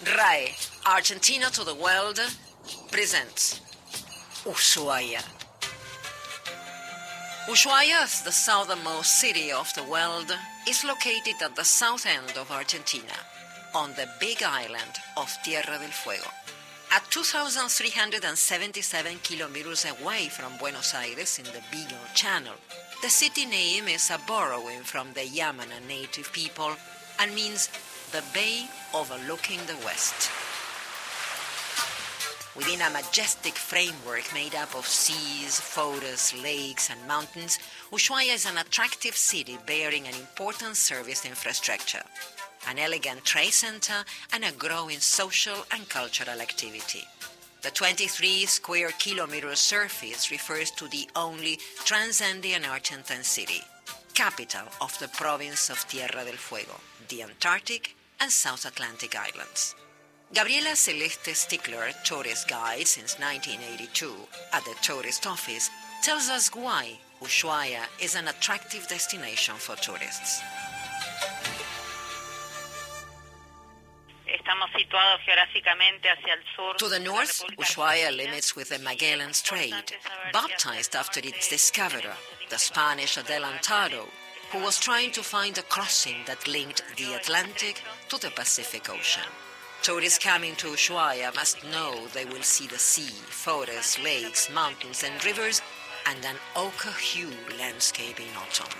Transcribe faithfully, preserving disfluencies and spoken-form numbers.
R A E, Argentina to the World, presents Ushuaia. Ushuaia, the southernmost city of the world, is located at the south end of Argentina, on the big island of Tierra del Fuego. At two thousand three hundred seventy-seven kilometers away from Buenos Aires in the Beagle Channel, the city name is a borrowing from the Yamana native people and means the bay overlooking the west. Within a majestic framework made up of seas, forests, lakes, and mountains, Ushuaia is an attractive city bearing an important service infrastructure, an elegant trade center, and a growing social and cultural activity. The twenty-three square kilometer surface refers to the only trans-Andean Argentine city, capital of the province of Tierra del Fuego, the Antarctic and South Atlantic Islands. Gabriela Celeste Stickler, tourist guide since nineteen eighty-two at the tourist office, tells us why Ushuaia is an attractive destination for tourists. To the north, Ushuaia limits with the Magellan Strait, baptized after its discoverer, the Spanish Adelantado, who was trying to find a crossing that linked the Atlantic to the Pacific Ocean. Tourists coming to Ushuaia must know they will see the sea, forests, lakes, mountains, and rivers, and an ochre-hue landscape in autumn.